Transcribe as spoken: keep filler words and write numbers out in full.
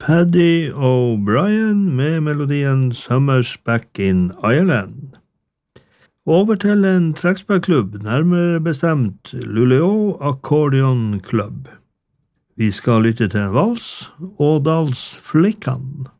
Paddy O'Brien med melodien Summers Back in Ireland. Over til en trekkspillklubb, nærmere bestemt Luleå Accordion Club. Vi skal lytte til en vals, Ådalsflikkene.